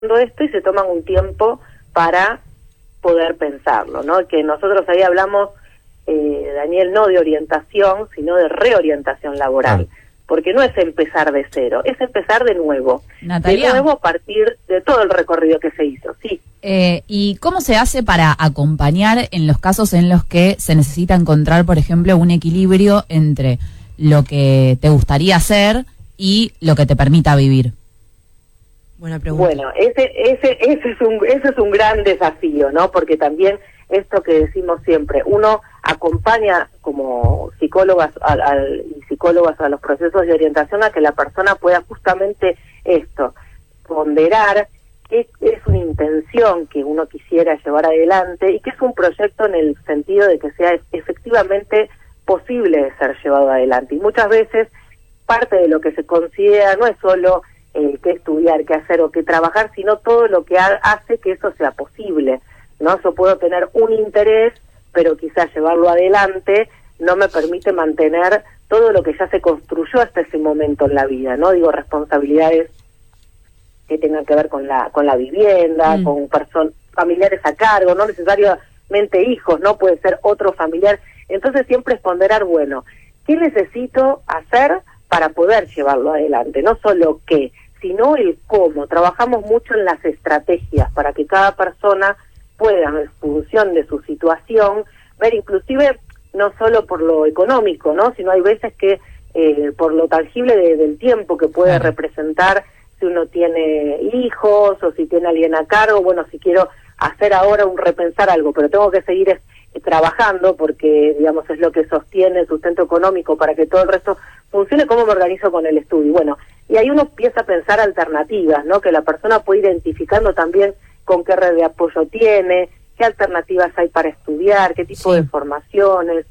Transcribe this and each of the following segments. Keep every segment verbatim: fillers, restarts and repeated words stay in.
esto y se toman un tiempo para poder pensarlo, ¿no? Que nosotros ahí hablamos, eh, Daniel, no de orientación, sino de reorientación laboral, ah. porque no es empezar de cero, es empezar de nuevo, Natalia, de nuevo a partir de todo el recorrido que se hizo, sí. Eh, ¿Y cómo se hace para acompañar en los casos en los que se necesita encontrar, por ejemplo, un equilibrio entre lo que te gustaría hacer y lo que te permita vivir? Buena pregunta. Bueno, ese, ese, ese es un, ese es un gran desafío, ¿no? Porque también esto que decimos siempre, uno acompaña como psicólogas al, al, y psicólogas a los procesos de orientación a que la persona pueda justamente esto, ponderar qué es una intención que uno quisiera llevar adelante y que es un proyecto en el sentido de que sea efectivamente posible de ser llevado adelante. Y muchas veces parte de lo que se considera no es solo eh, qué estudiar, qué hacer o qué trabajar, sino todo lo que ha, hace que eso sea posible, ¿no? Yo puedo tener un interés, pero quizás llevarlo adelante no me permite mantener todo lo que ya se construyó hasta ese momento en la vida, ¿no? Digo, responsabilidades que tengan que ver con la con la vivienda, mm. con person familiares a cargo, no necesariamente hijos, ¿no? Puede ser otro familiar. Entonces siempre es ponderar, bueno, ¿qué necesito hacer para poder llevarlo adelante? No solo qué, sino el cómo. Trabajamos mucho en las estrategias para que cada persona pueda, en función de su situación, ver inclusive no solo por lo económico, ¿no? Sino hay veces que eh, por lo tangible de, del tiempo que puede claro. representar si uno tiene hijos o si tiene alguien a cargo, bueno, si quiero hacer ahora un repensar algo, pero tengo que seguir eh, trabajando porque, digamos, es lo que sostiene el sustento económico para que todo el resto funcione, ¿cómo me organizo con el estudio? Bueno, y ahí uno empieza a pensar alternativas, ¿no? Que la persona puede identificando también con qué red de apoyo tiene, qué alternativas hay para estudiar, qué tipo sí. de formaciones.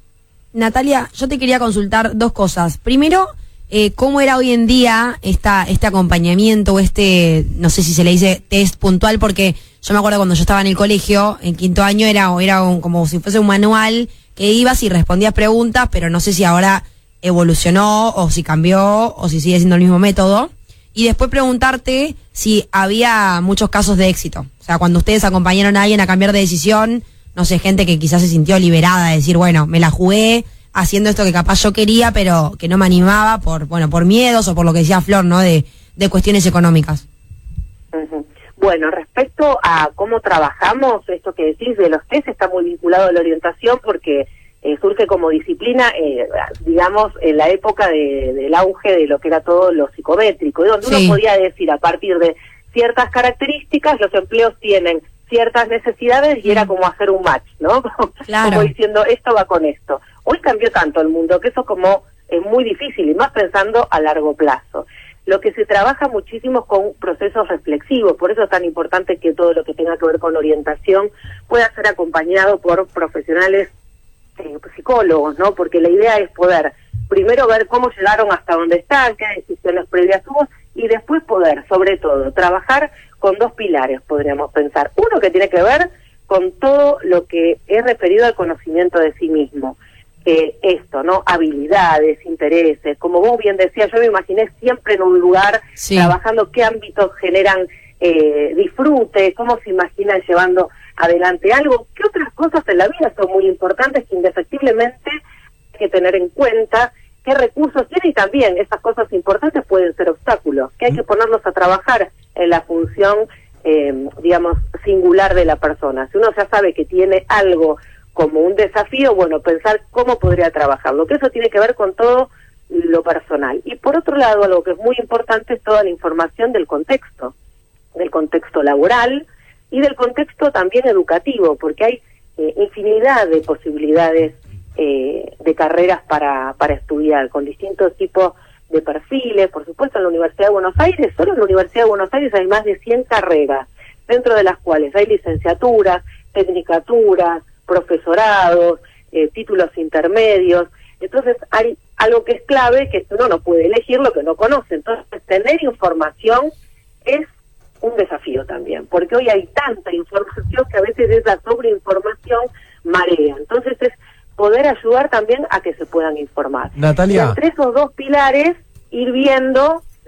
Natalia, yo te quería consultar dos cosas. Primero, eh, ¿cómo era hoy en día esta, este acompañamiento o este, no sé si se le dice test puntual? Porque yo me acuerdo cuando yo estaba en el colegio, en quinto año, era, era un, como si fuese un manual que ibas y respondías preguntas, pero no sé si ahora evolucionó o si cambió o si sigue siendo el mismo método. Y después preguntarte si había muchos casos de éxito. O sea, cuando ustedes acompañaron a alguien a cambiar de decisión, no sé, gente que quizás se sintió liberada de decir, bueno, me la jugué haciendo esto que capaz yo quería, pero que no me animaba por, bueno, por miedos o por lo que decía Flor, ¿no? De, de cuestiones económicas. Uh-huh. Bueno, respecto a cómo trabajamos, esto que decís de los test está muy vinculado a la orientación porque Eh, surge como disciplina, eh, digamos, en la época de, del auge de lo que era todo lo psicométrico, donde sí. uno podía decir a partir de ciertas características los empleos tienen ciertas necesidades y era como hacer un match, ¿no? Claro. Como diciendo, esto va con esto. Hoy cambió tanto el mundo que eso como es muy difícil y más pensando a largo plazo. Lo que se trabaja muchísimo con procesos reflexivos, por eso es tan importante que todo lo que tenga que ver con orientación pueda ser acompañado por profesionales psicólogos, ¿no? Porque la idea es poder primero ver cómo llegaron hasta donde están, qué decisiones previas hubo, y después poder, sobre todo, trabajar con dos pilares, podríamos pensar. Uno que tiene que ver con todo lo que es referido al conocimiento de sí mismo. Eh, esto, ¿no? Habilidades, intereses, como vos bien decías, yo me imaginé siempre en un lugar, sí. trabajando qué ámbitos generan eh, disfrute, cómo se imaginan llevando adelante algo, ¿qué otras cosas en la vida son muy importantes que indefectiblemente hay que tener en cuenta? ¿Qué recursos tiene? Y también esas cosas importantes pueden ser obstáculos, que hay que ponerlos a trabajar en la función, eh, digamos, singular de la persona. Si uno ya sabe que tiene algo como un desafío, bueno, pensar cómo podría trabajarlo, que eso tiene que ver con todo lo personal. Y por otro lado, algo que es muy importante es toda la información del contexto, del contexto laboral, y del contexto también educativo, porque hay eh, infinidad de posibilidades eh, de carreras para, para estudiar, con distintos tipos de perfiles. Por supuesto, en la Universidad de Buenos Aires, solo en la Universidad de Buenos Aires hay más de cien carreras, dentro de las cuales hay licenciaturas, tecnicaturas, profesorados, eh, títulos intermedios. Entonces, hay algo que es clave, que uno no puede elegir lo que no conoce. Entonces, tener información es un desafío también, porque hoy hay tanta información que a veces esa sobreinformación marea. Entonces es poder ayudar también a que se puedan informar. Natalia. Y entre esos dos pilares, ir viendo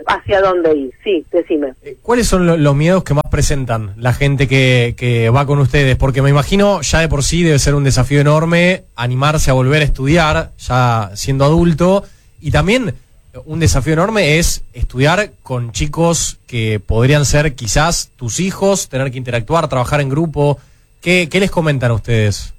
hacia dónde ir. Sí, decime. ¿Cuáles son lo, los miedos que más presentan la gente que, que va con ustedes? Porque me imagino ya de por sí debe ser un desafío enorme animarse a volver a estudiar ya siendo adulto, y también un desafío enorme es estudiar con chicos que podrían ser quizás tus hijos, tener que interactuar, trabajar en grupo. ¿Qué, qué les comentan a ustedes?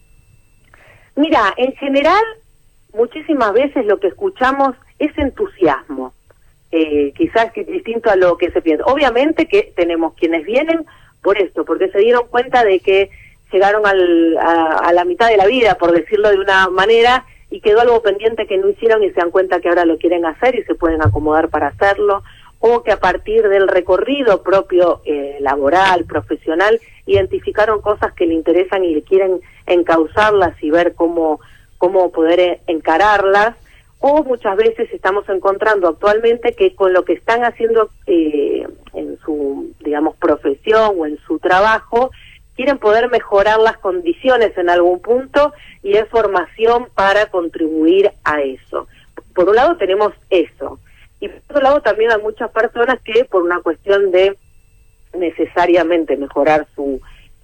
Mira, en general, muchísimas veces lo que escuchamos es entusiasmo. Eh, quizás que es distinto a lo que se piensa. Obviamente que tenemos quienes vienen por esto, porque se dieron cuenta de que llegaron al, a, a la mitad de la vida, por decirlo de una manera, y quedó algo pendiente que no hicieron y se dan cuenta que ahora lo quieren hacer y se pueden acomodar para hacerlo, o que a partir del recorrido propio eh, laboral, profesional, identificaron cosas que le interesan y le quieren encauzarlas y ver cómo, cómo poder encararlas. O muchas veces estamos encontrando actualmente que con lo que están haciendo eh, en su, digamos, profesión o en su trabajo, quieren poder mejorar las condiciones en algún punto y es formación para contribuir a eso. Por un lado tenemos eso. Y por otro lado también hay muchas personas que por una cuestión de necesariamente mejorar su,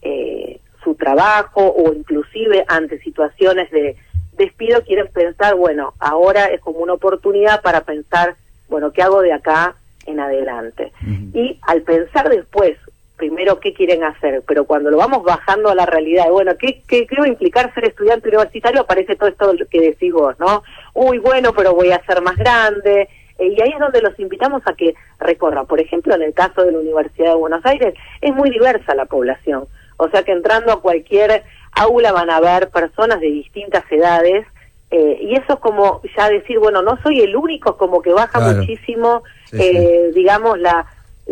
eh, su trabajo o inclusive ante situaciones de despido quieren pensar, bueno, ahora es como una oportunidad para pensar, bueno, ¿qué hago de acá en adelante? Uh-huh. Y al pensar después, primero, ¿qué quieren hacer? Pero cuando lo vamos bajando a la realidad, bueno, ¿qué, qué, qué va a implicar ser estudiante universitario? Aparece todo esto que decís vos, ¿no? Uy, bueno, pero voy a ser más grande. Eh, y ahí es donde los invitamos a que recorran. Por ejemplo, en el caso de la Universidad de Buenos Aires, es muy diversa la población. O sea que entrando a cualquier aula van a ver personas de distintas edades, eh, y eso es como ya decir, bueno, no soy el único, como que baja claro. muchísimo, sí, eh, sí. digamos, la,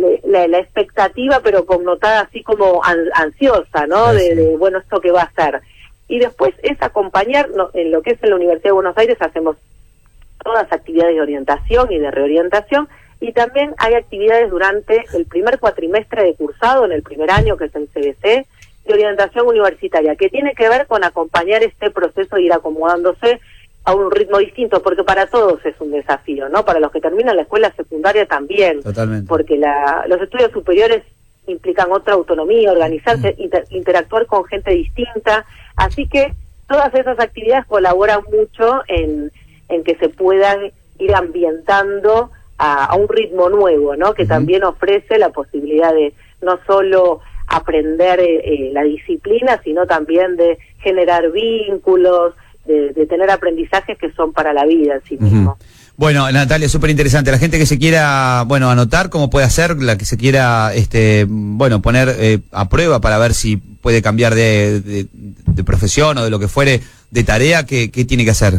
la la expectativa, pero connotada así como an, ansiosa, ¿no? Sí, de, sí. de, bueno, ¿esto qué va a ser? Y después es acompañar, no, en lo que es en la Universidad de Buenos Aires hacemos todas actividades de orientación y de reorientación, y también hay actividades durante el primer cuatrimestre de cursado, en el primer año, que es el C B C, de orientación universitaria, que tiene que ver con acompañar este proceso de ir acomodándose a un ritmo distinto, porque para todos es un desafío, ¿no? Para los que terminan la escuela secundaria también. Totalmente. Porque la, los estudios superiores implican otra autonomía, organizarse, mm. inter, interactuar con gente distinta, así que todas esas actividades colaboran mucho en, en que se puedan ir ambientando a, a un ritmo nuevo, ¿no? Que mm. también ofrece la posibilidad de no solo aprender eh, la disciplina, sino también de generar vínculos, de, de tener aprendizajes que son para la vida en sí mismo. Uh-huh. Bueno, Natalia, súper interesante. La gente que se quiera, bueno, anotar, ¿cómo puede hacer? La que se quiera, este, bueno, poner eh, a prueba para ver si puede cambiar de, de, de profesión o de lo que fuere, de tarea, ¿qué, qué tiene que hacer?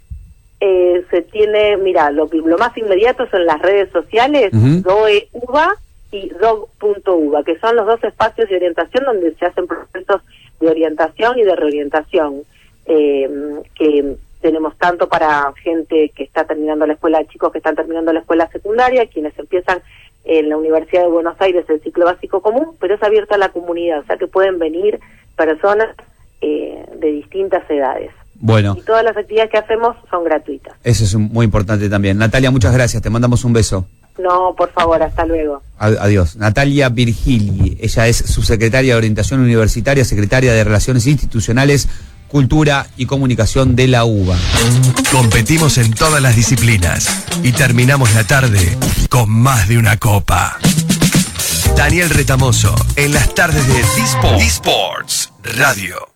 Eh, se tiene, mira, lo, lo más inmediato son las redes sociales, uh-huh. doeuva y dog punto uva, que son los dos espacios de orientación donde se hacen procesos de orientación y de reorientación, eh, que tenemos tanto para gente que está terminando la escuela, chicos que están terminando la escuela secundaria, quienes empiezan en la Universidad de Buenos Aires el ciclo básico común, pero es abierto a la comunidad, o sea que pueden venir personas eh, de distintas edades. Bueno. Y todas las actividades que hacemos son gratuitas. Eso es muy importante también. Natalia, muchas gracias, te mandamos un beso. No, por favor, hasta luego. Adiós. Natalia Virgili, ella es subsecretaria de Orientación Universitaria, secretaria de Relaciones Institucionales, Cultura y Comunicación de la UBA. Competimos en todas las disciplinas y terminamos la tarde con más de una copa. Daniel Retamoso, en las tardes de D-Sports Radio.